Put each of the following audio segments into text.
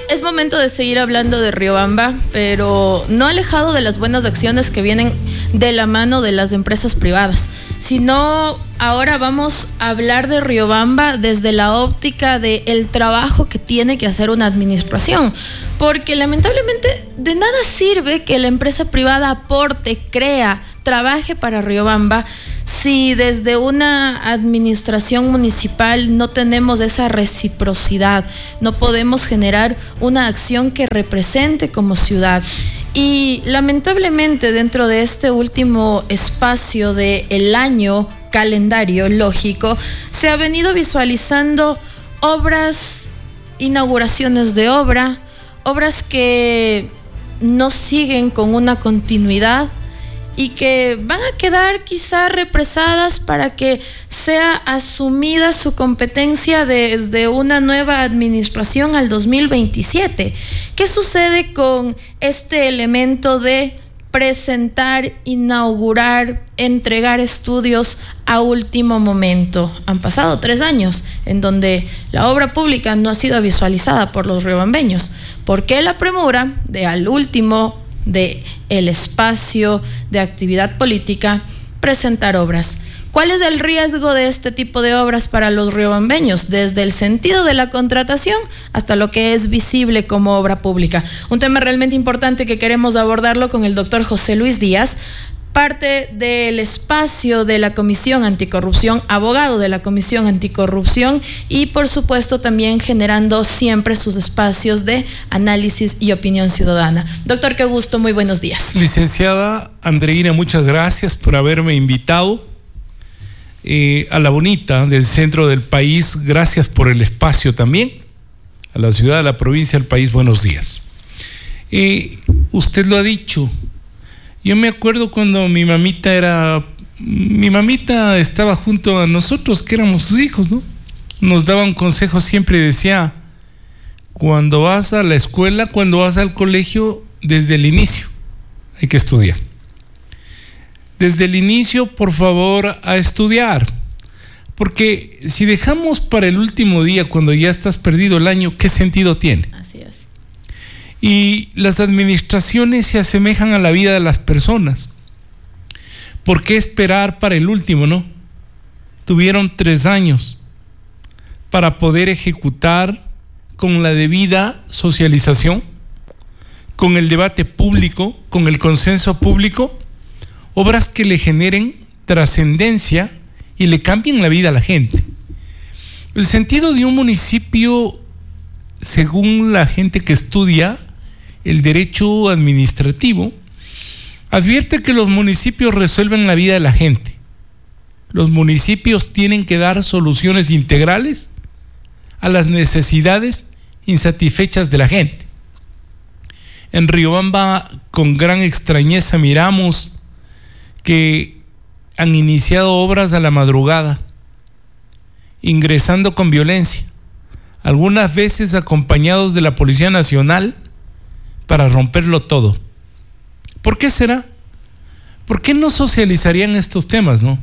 Es momento de seguir hablando de Riobamba, pero no alejado de las buenas acciones que vienen de la mano de las empresas privadas, sino ahora vamos a hablar de Riobamba desde la óptica del trabajo que tiene que hacer una administración, porque lamentablemente de nada sirve que la empresa privada aporte, crea, trabaje para Riobamba si desde una administración municipal no tenemos esa reciprocidad, no podemos generar una acción que represente como ciudad. Y lamentablemente dentro de este último espacio del año calendario lógico, se ha venido visualizando obras, inauguraciones de obras que no siguen con una continuidad y que van a quedar quizá represadas para que sea asumida su competencia desde una nueva administración al 2027. ¿Qué sucede con este elemento de presentar, inaugurar, entregar estudios a último momento? Han pasado 3 años en donde la obra pública no ha sido visualizada por los riobambeños. ¿Por qué la premura de al último de el espacio de actividad política presentar obras? ¿Cuál es el riesgo de este tipo de obras para los riobambeños? Desde el sentido de la contratación hasta lo que es visible como obra pública. Un tema realmente importante que queremos abordarlo con el doctor José Luis Díaz, parte del espacio de la Comisión Anticorrupción, abogado de la Comisión Anticorrupción y por supuesto también generando siempre sus espacios de análisis y opinión ciudadana. Doctor, qué gusto, muy buenos días. Licenciada Andreina, muchas gracias por haberme invitado a La Bonita, del centro del país. Gracias por el espacio también. A la ciudad, a la provincia, al país, buenos días. Usted lo ha dicho. Yo me acuerdo cuando mi mamita estaba junto a nosotros, que éramos sus hijos, ¿no? Nos daba un consejo siempre, decía: cuando vas a la escuela, cuando vas al colegio, desde el inicio hay que estudiar. Desde el inicio, por favor, a estudiar. Porque si dejamos para el último día, cuando ya estás perdido el año, ¿qué sentido tiene? Así es. Y las administraciones se asemejan a la vida de las personas. ¿Por qué esperar para el último, no? Tuvieron 3 años para poder ejecutar con la debida socialización, con el debate público, con el consenso público, obras que le generen trascendencia y le cambien la vida a la gente. El sentido de un municipio, según la gente que estudia el derecho administrativo, advierte que los municipios resuelven la vida de la gente. Los municipios tienen que dar soluciones integrales a las necesidades insatisfechas de la gente. En Riobamba, con gran extrañeza, miramos que han iniciado obras a la madrugada, ingresando con violencia, algunas veces acompañados de la Policía Nacional para romperlo todo. ¿Por qué será? ¿Por qué no socializarían estos temas, no?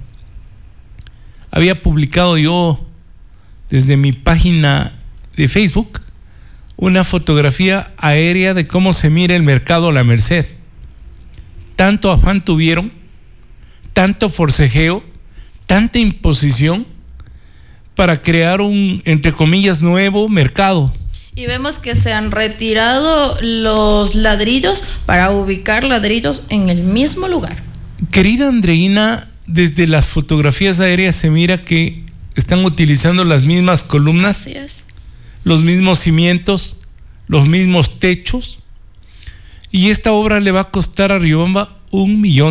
Había publicado yo desde mi página de Facebook una fotografía aérea de cómo se mira el mercado La Merced. Tanto afán tuvieron, tanto forcejeo, tanta imposición para crear un, entre comillas, nuevo mercado. Y vemos que se han retirado los ladrillos para ubicar ladrillos en el mismo lugar. Querida Andreina, desde las fotografías aéreas se mira que están utilizando las mismas columnas, así es, los mismos cimientos, los mismos techos, y esta obra le va a costar a Riobamba $1 millón.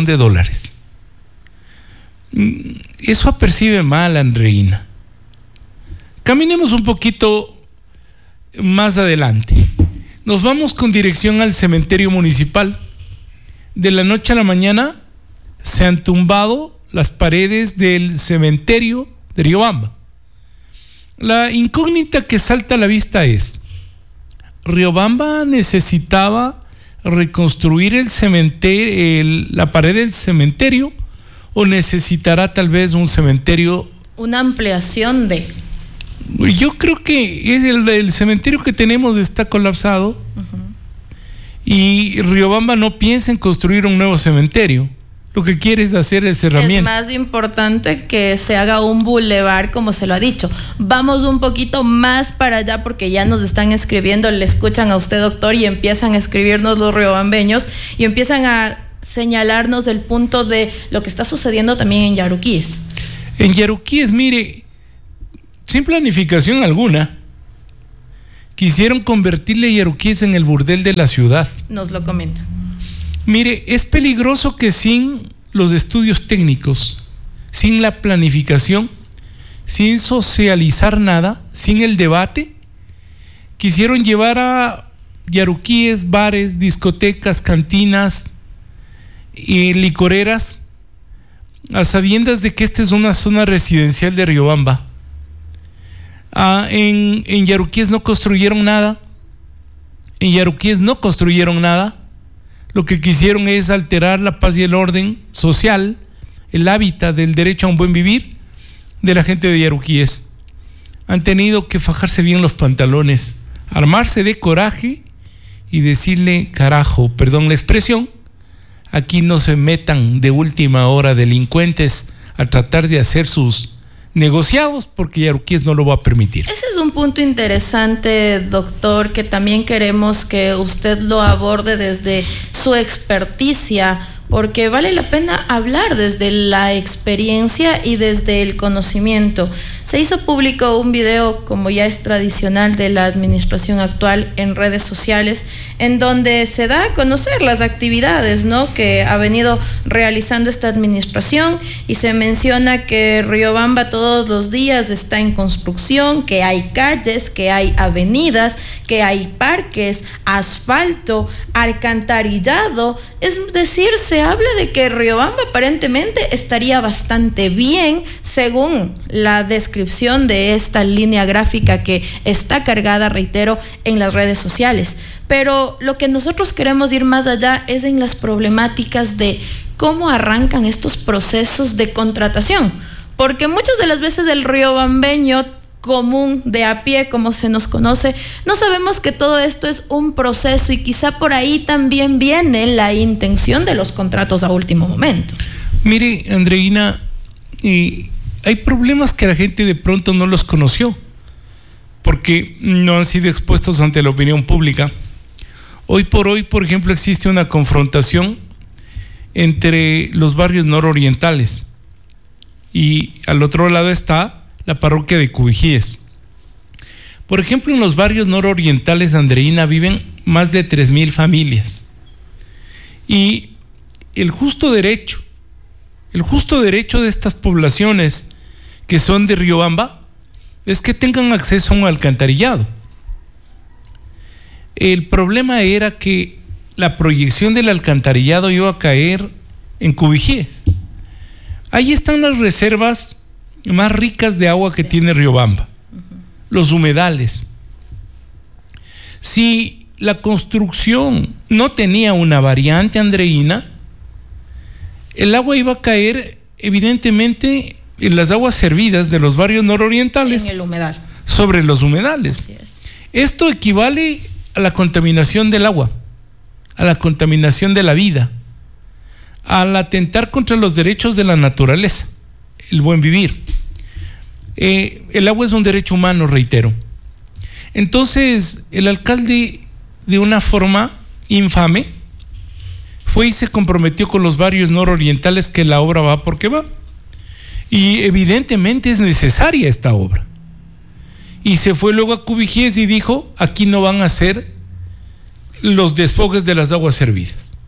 Eso apercibe mal, Andreina. Caminemos un poquito más adelante. Nos vamos con dirección al cementerio municipal. De la noche a la mañana se han tumbado las paredes del cementerio de Riobamba. La incógnita que salta a la vista es: ¿Riobamba necesitaba reconstruir el cementerio, la pared del cementerio, o necesitará tal vez un cementerio? Una ampliación de... Yo creo que es el cementerio que tenemos está colapsado. Y Riobamba no piensa en construir un nuevo cementerio. Lo que quiere es hacer el cerramiento. Es más importante que se haga un bulevar, como se lo ha dicho. Vamos un poquito más para allá porque ya nos están escribiendo, le escuchan a usted, doctor, y empiezan a escribirnos los riobambeños y empiezan a señalarnos el punto de lo que está sucediendo también en Yaruquíes. En Yaruquíes, mire, sin planificación alguna, quisieron convertirle a Yaruquíes en el burdel de la ciudad. Nos lo comenta. Mire, es peligroso que sin los estudios técnicos, sin la planificación, sin socializar nada, sin el debate, quisieron llevar a Yaruquíes, bares, discotecas, cantinas y licoreras, a sabiendas de que esta es una zona residencial de Riobamba. En Yaruquíes no construyeron nada. En Yaruquíes no construyeron nada. Lo que quisieron es alterar la paz y el orden social, el hábitat del derecho a un buen vivir de la gente de Yaruquíes. Han tenido que fajarse bien los pantalones, armarse de coraje y decirle, carajo, perdón la expresión, aquí no se metan de última hora delincuentes a tratar de hacer sus negociados, porque Yaruquíes no lo va a permitir. Ese es un punto interesante, doctor, que también queremos que usted lo aborde desde su experticia, porque vale la pena hablar desde la experiencia y desde el conocimiento. Se hizo público un video, como ya es tradicional de la administración actual, en redes sociales, en donde se da a conocer las actividades, ¿no?, que ha venido realizando esta administración, y se menciona que Riobamba todos los días está en construcción, que hay calles, que hay avenidas, que hay parques, asfalto, alcantarillado. Es decir, se habla de que Riobamba aparentemente estaría bastante bien, según la descripción de esta línea gráfica que está cargada, reitero, en las redes sociales. Pero lo que nosotros queremos ir más allá es en las problemáticas de cómo arrancan estos procesos de contratación, porque muchas de las veces el riobambeño común, de a pie, como se nos conoce, no sabemos que todo esto es un proceso, y quizá por ahí también viene la intención de los contratos a último momento. Mire, Andreina, hay problemas que la gente de pronto no los conoció porque no han sido expuestos ante la opinión pública. Hoy por hoy, por ejemplo, existe una confrontación entre los barrios nororientales y al otro lado está la parroquia de Cubijíes. Por ejemplo, en los barrios nororientales de Andreina viven más de 3,000 familias, y el justo derecho de estas poblaciones que son de Riobamba es que tengan acceso a un alcantarillado. El problema era que la proyección del alcantarillado iba a caer en Cubijíes. Ahí están las reservas más ricas de agua que tiene Riobamba, los humedales. Si la construcción no tenía una variante, Andreina, el agua iba a caer evidentemente en las aguas servidas de los barrios nororientales, en el humedal, sobre los humedales. Así es. Esto equivale a la contaminación del agua, a la contaminación de la vida, al atentar contra los derechos de la naturaleza, el buen vivir. El agua es un derecho humano, reitero. Entonces, el alcalde, de una forma infame, fue y se comprometió con los barrios nororientales que la obra va porque va. Y evidentemente es necesaria esta obra. Y se fue luego a Cubijíes y dijo, aquí no van a ser los desfogues de las aguas servidas.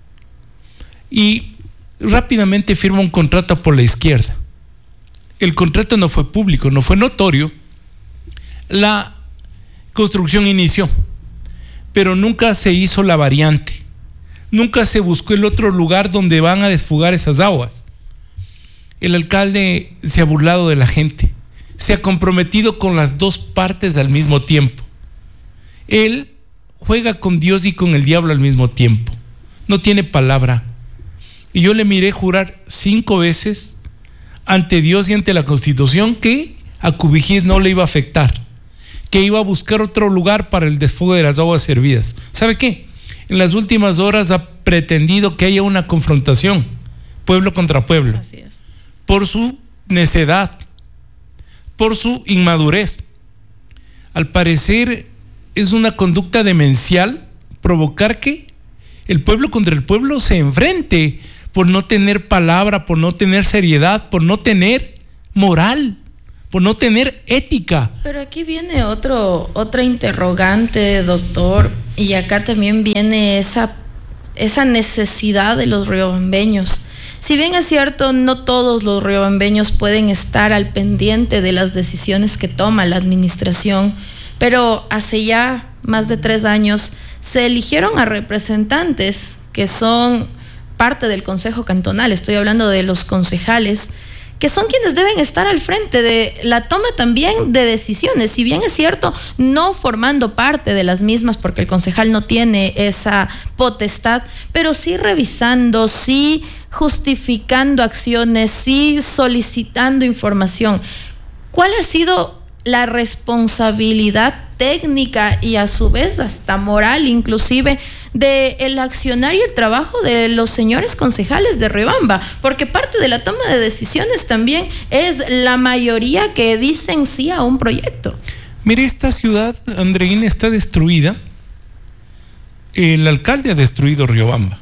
Y rápidamente firma un contrato por la izquierda. El contrato no fue público, no fue notorio. La construcción inició, pero nunca se hizo la variante. Nunca se buscó el otro lugar donde van a desfogar esas aguas. El alcalde se ha burlado de la gente, se ha comprometido con las dos partes al mismo tiempo. Él juega con Dios y con el diablo al mismo tiempo. No tiene palabra. Y yo le miré jurar 5 veces ante Dios y ante la Constitución que a Cubijíes no le iba a afectar, que iba a buscar otro lugar para el desfogue de las aguas servidas. ¿Sabe qué? En las últimas horas ha pretendido que haya una confrontación, pueblo contra pueblo. Así es. Por su necedad, por su inmadurez. Al parecer es una conducta demencial provocar que el pueblo contra el pueblo se enfrente por no tener palabra, por no tener seriedad, por no tener moral, por no tener ética. Pero aquí viene otra interrogante, doctor, y acá también viene esa necesidad de los riobambeños. Si bien es cierto, no todos los riobambeños pueden estar al pendiente de las decisiones que toma la administración, pero hace ya más de 3 años se eligieron a representantes que son parte del Consejo Cantonal. Estoy hablando de los concejales, que son quienes deben estar al frente de la toma también de decisiones, si bien es cierto, no formando parte de las mismas, porque el concejal no tiene esa potestad, pero sí revisando, sí justificando acciones, sí solicitando información. ¿Cuál ha sido la responsabilidad técnica y a su vez hasta moral inclusive del accionar y el trabajo de los señores concejales de Riobamba? Porque parte de la toma de decisiones también es la mayoría que dicen sí a un proyecto. Mire, esta ciudad, Andreina, está destruida. El alcalde ha destruido Riobamba,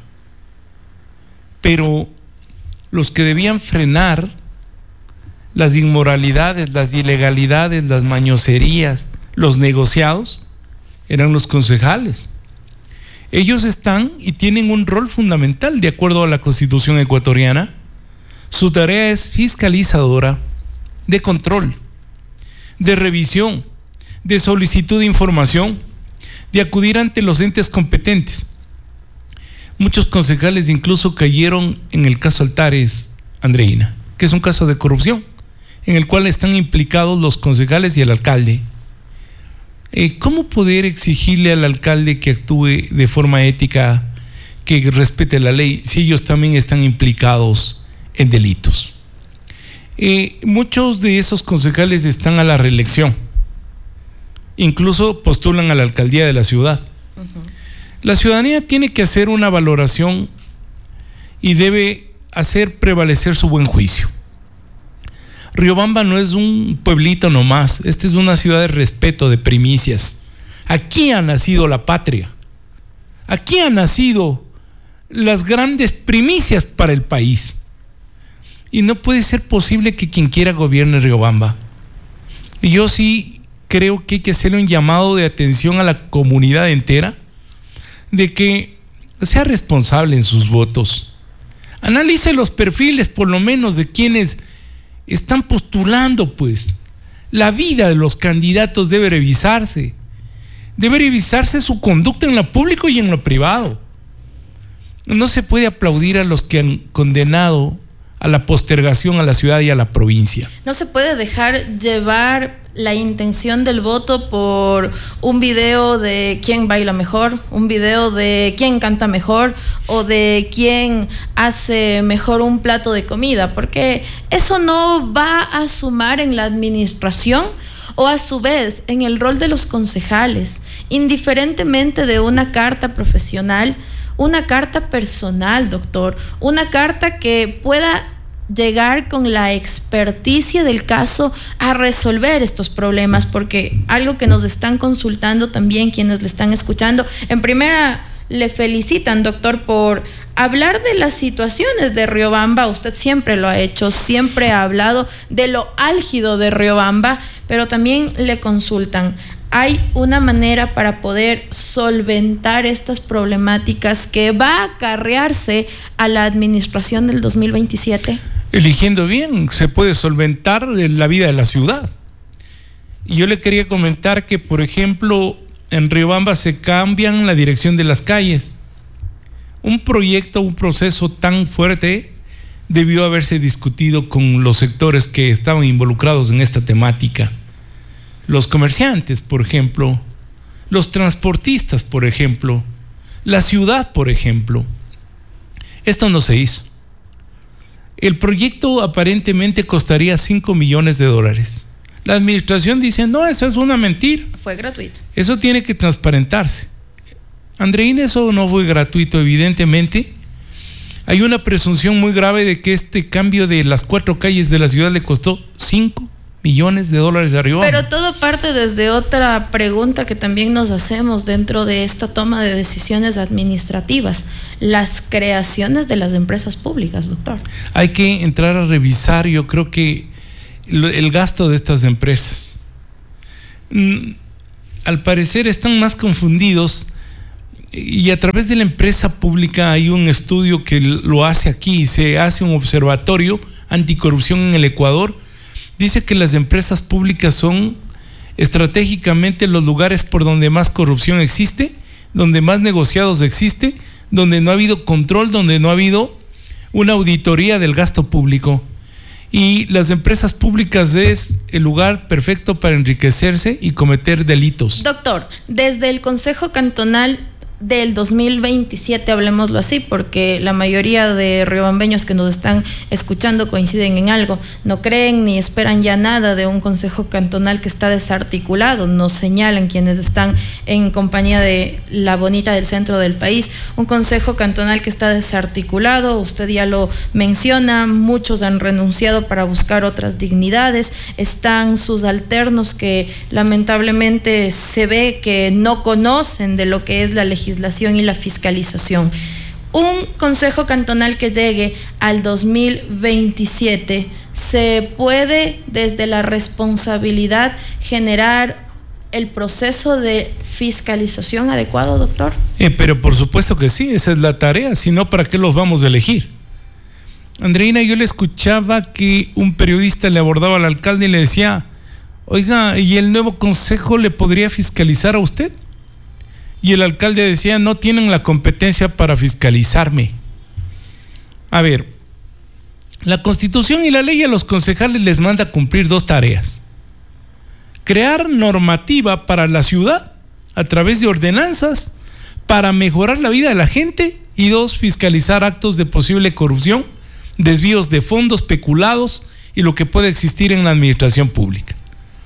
pero los que debían frenar las inmoralidades, las ilegalidades, las mañoserías, los negociados, eran los concejales. Ellos están y tienen un rol fundamental de acuerdo a la Constitución ecuatoriana. Su tarea es fiscalizadora, de control, de revisión, de solicitud de información, de acudir ante los entes competentes. Muchos concejales incluso cayeron en el caso Altares, Andreina, que es un caso de corrupción, en el cual están implicados los concejales y el alcalde. ¿Cómo poder exigirle al alcalde que actúe de forma ética, que respete la ley, si ellos también están implicados en delitos? Muchos de esos concejales están a la reelección, incluso postulan a la alcaldía de la ciudad. La ciudadanía tiene que hacer una valoración y debe hacer prevalecer su buen juicio. Riobamba no es un pueblito nomás, esta es una ciudad de respeto, de primicias. Aquí ha nacido la patria, aquí han nacido las grandes primicias para el país. Y no puede ser posible que quien quiera gobierne Riobamba. Y yo sí creo que hay que hacerle un llamado de atención a la comunidad entera, de que sea responsable en sus votos. Analice los perfiles, por lo menos, de quienes están postulando, pues. La vida de los candidatos debe revisarse. Debe revisarse su conducta en lo público y en lo privado. No se puede aplaudir a los que han condenado a la postergación a la ciudad y a la provincia. No se puede dejar llevar la intención del voto por un video de quién baila mejor, un video de quién canta mejor o de quién hace mejor un plato de comida, porque eso no va a sumar en la administración o a su vez en el rol de los concejales, indiferentemente de una carta profesional, una carta personal, doctor, una carta que pueda llegar con la experticia del caso a resolver estos problemas, porque algo que nos están consultando también quienes le están escuchando, en primera le felicitan, doctor, por hablar de las situaciones de Riobamba. Usted siempre lo ha hecho, siempre ha hablado de lo álgido de Riobamba, pero también le consultan: ¿hay una manera para poder solventar estas problemáticas que va a acarrearse a la administración del 2027? Eligiendo bien, se puede solventar la vida de la ciudad. Y yo le quería comentar que, por ejemplo, en Riobamba se cambian la dirección de las calles. Un proyecto, un proceso tan fuerte debió haberse discutido con los sectores que estaban involucrados en esta temática. Los comerciantes, por ejemplo, los transportistas, por ejemplo, la ciudad, por ejemplo. Esto no se hizo. El proyecto aparentemente costaría $5 millones. La administración dice, no, eso es una mentira. Fue gratuito. Eso tiene que transparentarse. Andreina, eso no fue gratuito, evidentemente. Hay una presunción muy grave de que este cambio de las 4 calles de la ciudad le costó $5 millones de Riobamba. Pero todo parte desde otra pregunta que también nos hacemos dentro de esta toma de decisiones administrativas: las creaciones de las empresas públicas, doctor. Hay que entrar a revisar, yo creo que el gasto de estas empresas. Al parecer están más confundidos, y a través de la empresa pública hay un estudio que lo hace aquí, se hace un observatorio anticorrupción en el Ecuador. Dice que las empresas públicas son estratégicamente los lugares por donde más corrupción existe, donde más negociados existe, donde no ha habido control, donde no ha habido una auditoría del gasto público. Y las empresas públicas es el lugar perfecto para enriquecerse y cometer delitos. Doctor, desde el Consejo Cantonal del 2027, hablemoslo así, porque la mayoría de riobambeños que nos están escuchando coinciden en algo: no creen ni esperan ya nada de un consejo cantonal que está desarticulado. Nos señalan quienes están en compañía de la bonita del centro del país, un consejo cantonal que está desarticulado. Usted ya lo menciona, muchos han renunciado para buscar otras dignidades. Están sus alternos que lamentablemente se ve que no conocen de lo que es la legislación y la fiscalización. Un consejo cantonal que llegue al 2027, ¿se puede desde la responsabilidad generar el proceso de fiscalización adecuado, doctor? Pero por supuesto que sí, esa es la tarea, si no, ¿para qué los vamos a elegir? Andreina, yo le escuchaba que un periodista le abordaba al alcalde y le decía: oiga, ¿y el nuevo consejo le podría fiscalizar a usted? Y el alcalde decía: no tienen la competencia para fiscalizarme. A ver, la Constitución y la ley a los concejales les manda cumplir 2 tareas: crear normativa para la ciudad a través de ordenanzas para mejorar la vida de la gente, y 2, fiscalizar actos de posible corrupción, desvíos de fondos, peculados y lo que puede existir en la administración pública.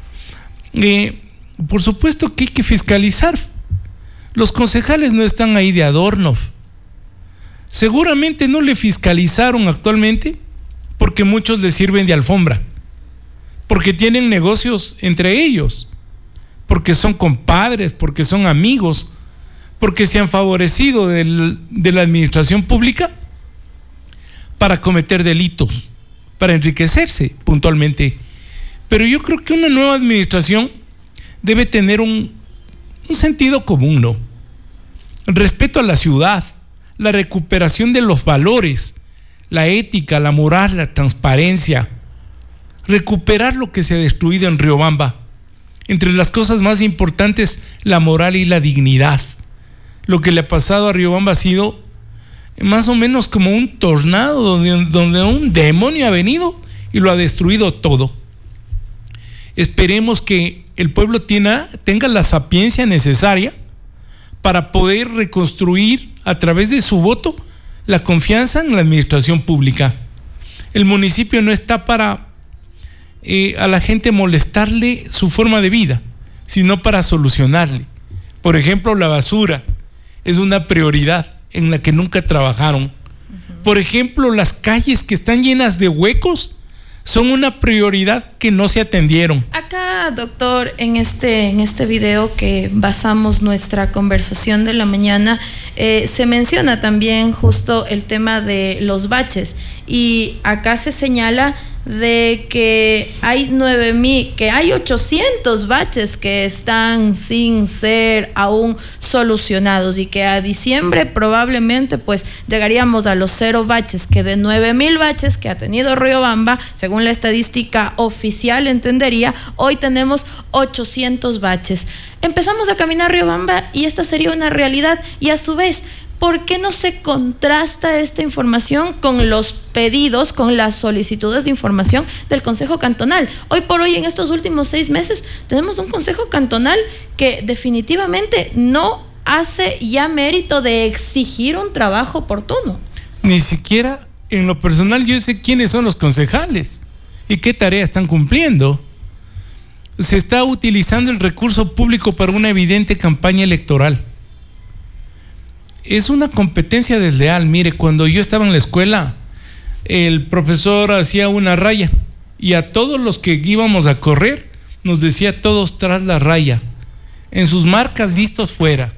Por supuesto que hay que fiscalizar. Los concejales no están ahí de adorno. Seguramente no le fiscalizaron actualmente porque muchos les sirven de alfombra, porque tienen negocios entre ellos, porque son compadres, porque son amigos, porque se han favorecido de la administración pública para cometer delitos, para enriquecerse puntualmente. Pero yo creo que una nueva administración debe tener un sentido común, ¿no? El respeto a la ciudad, la recuperación de los valores, la ética, la moral, la transparencia, recuperar lo que se ha destruido en Riobamba. Entre las cosas más importantes, la moral y la dignidad. Lo que le ha pasado a Riobamba ha sido más o menos como un tornado donde un demonio ha venido y lo ha destruido todo. Esperemos que el pueblo tenga la sapiencia necesaria para poder reconstruir a través de su voto la confianza en la administración pública. El municipio no está para a la gente molestarle su forma de vida, sino para solucionarle. Por ejemplo, la basura es una prioridad en la que nunca trabajaron. Por ejemplo, las calles que están llenas de huecos son una prioridad que no se atendieron. Acá, doctor, en este video que basamos nuestra conversación de la mañana, se menciona también justo el tema de los baches, y acá se señala de que hay 800 baches que están sin ser aún solucionados, y que a diciembre probablemente pues llegaríamos a los 0 baches, que de 9,000 baches que ha tenido Riobamba, según la estadística oficial entendería, hoy tenemos 800 baches. Empezamos a caminar Riobamba y esta sería una realidad, y a su vez, ¿por qué no se contrasta esta información con los pedidos, con las solicitudes de información del Consejo Cantonal? Hoy por hoy, en estos últimos 6 meses, tenemos un Consejo Cantonal que definitivamente no hace ya mérito de exigir un trabajo oportuno. Ni siquiera en lo personal yo sé quiénes son los concejales y qué tarea están cumpliendo. se está utilizando el recurso público para una evidente campaña electoral. Es una competencia desleal. Mire, cuando yo estaba en la escuela, el profesor hacía una raya y a todos los que íbamos a correr nos decía todos tras la raya, en sus marcas, listos, fuera.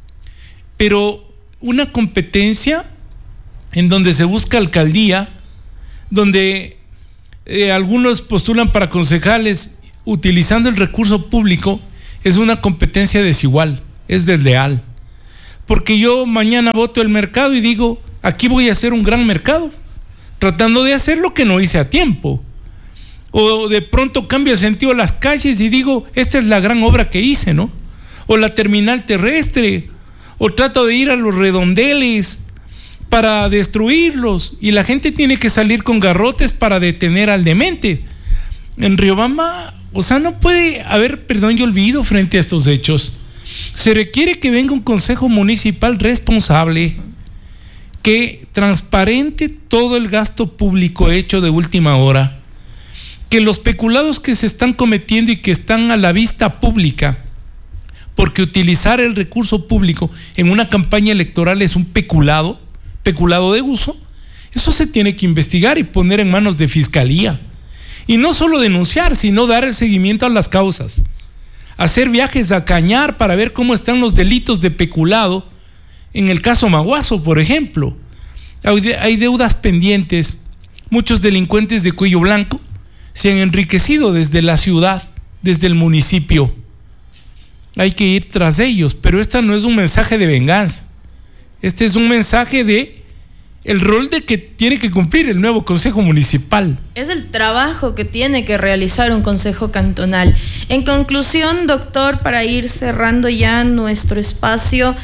Pero una competencia en donde se busca alcaldía, donde algunos postulan para concejales utilizando el recurso público, es una competencia desigual, es desleal. Porque yo mañana voto el mercado y digo, aquí voy a hacer un gran mercado, tratando de hacer lo que no hice a tiempo. O de pronto cambio de sentido las calles y digo, esta es la gran obra que hice, ¿no? O la terminal terrestre, o trato de ir a los redondeles para destruirlos, y la gente tiene que salir con garrotes para detener al demente. En Riobamba, o sea, no puede haber perdón y olvido frente a estos hechos. Se requiere que venga un consejo municipal responsable, que transparente todo el gasto público hecho de última hora, que los peculados que se están cometiendo y que están a la vista pública, porque utilizar el recurso público en una campaña electoral es un peculado de uso, eso se tiene que investigar y poner en manos de fiscalía. Y no solo denunciar, sino dar el seguimiento a las causas. Hacer viajes a Cañar para ver cómo están los delitos de peculado. En el caso Maguazo, por ejemplo, hay deudas pendientes. Muchos delincuentes de cuello blanco se han enriquecido desde la ciudad, desde el municipio. Hay que ir tras ellos, pero este no es un mensaje de venganza. Este es un mensaje de el rol de que tiene que cumplir el nuevo Consejo Municipal. Es el trabajo que tiene que realizar un Consejo Cantonal. En conclusión, doctor, para ir cerrando ya nuestro espacio,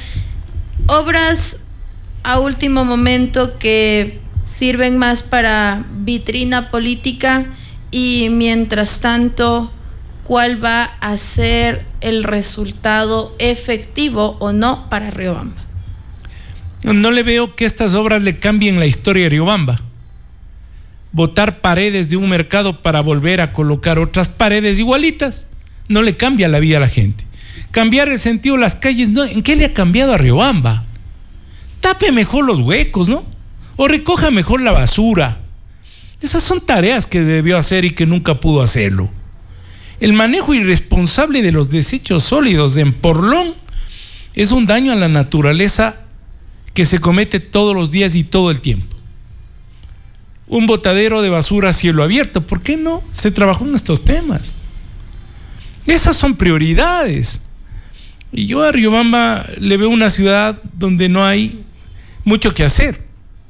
obras a último momento que sirven más para vitrina política, y mientras tanto, ¿cuál va a ser el resultado efectivo o no para Riobamba? No le veo que estas obras le cambien la historia de Riobamba. Botar paredes de un mercado para volver a colocar otras paredes igualitas no le cambia la vida a la gente. Cambiar el sentido de las calles, no, ¿en qué le ha cambiado a Riobamba? Tape mejor los huecos, ¿no? O recoja mejor la basura. Esas son tareas que debió hacer y que nunca pudo hacerlo. El manejo irresponsable de los desechos sólidos en Porlón es un daño a la naturaleza que se comete todos los días y todo el tiempo. Un botadero de basura a cielo abierto, ¿por qué no se trabajó en estos temas? Esas son prioridades. Y yo a Riobamba le veo una ciudad donde no hay mucho que hacer.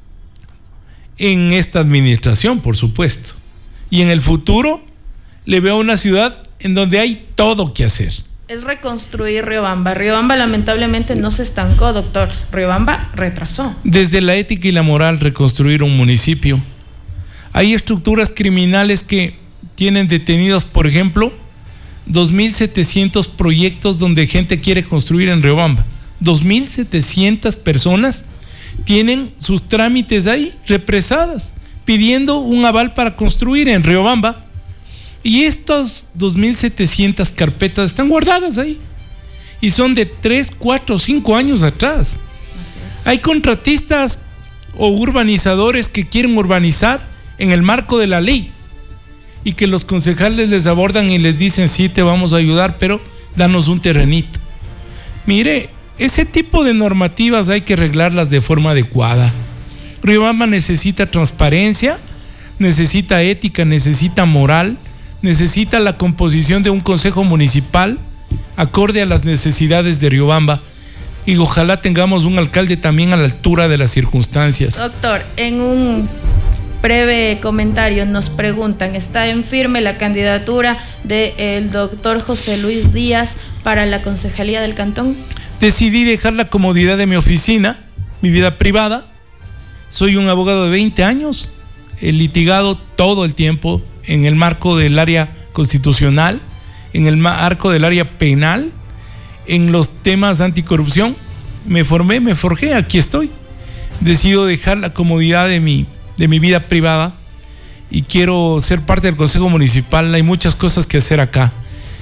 En esta administración, por supuesto. Y en el futuro le veo una ciudad en donde hay todo que hacer. Es reconstruir Riobamba. Riobamba lamentablemente no se estancó, doctor. Riobamba retrasó. Desde la ética y la moral, reconstruir un municipio. Hay estructuras criminales que tienen detenidos, por ejemplo, 2.700 proyectos donde gente quiere construir en Riobamba. 2.700 personas tienen sus trámites ahí represadas, pidiendo un aval para construir en Riobamba. Y estas 2.700 carpetas están guardadas ahí. Y son de 3, 4, 5 años atrás. Hay contratistas o urbanizadores que quieren urbanizar en el marco de la ley. Y que los concejales les abordan y les dicen, sí, te vamos a ayudar, pero danos un terrenito. Mire, ese tipo de normativas hay que arreglarlas de forma adecuada. Riobamba necesita transparencia, necesita ética, necesita moral, necesita la composición de un consejo municipal acorde a las necesidades de Riobamba, y ojalá tengamos un alcalde también a la altura de las circunstancias. Doctor, en un breve comentario nos preguntan, ¿está en firme la candidatura del doctor José Luis Díaz para la concejalía del cantón? Decidí dejar la comodidad de mi oficina, mi vida privada. Soy un abogado de 20 años, he litigado todo el tiempo en el marco del área constitucional, en el marco del área penal, en los temas anticorrupción. Me formé, me forjé, aquí estoy. Decido dejar la comodidad de mi vida privada y quiero ser parte del Consejo Municipal. Hay muchas cosas que hacer acá.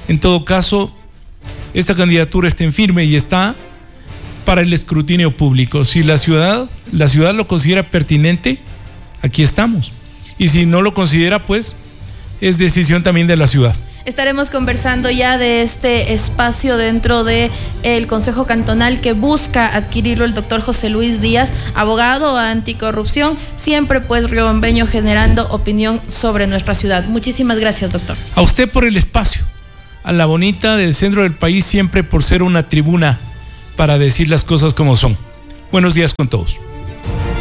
En todo caso, esta candidatura está en firme y está para el escrutinio público. Si la ciudad lo considera pertinente, aquí estamos. Y si no lo considera, pues es decisión también de la ciudad. Estaremos conversando ya de este espacio dentro del Consejo Cantonal que busca adquirirlo el doctor José Luis Díaz, abogado anticorrupción, siempre pues riobambeño, generando opinión sobre nuestra ciudad. Muchísimas gracias, doctor. A usted por el espacio, a La Bonita del centro del país, siempre por ser una tribuna para decir las cosas como son. Buenos días con todos.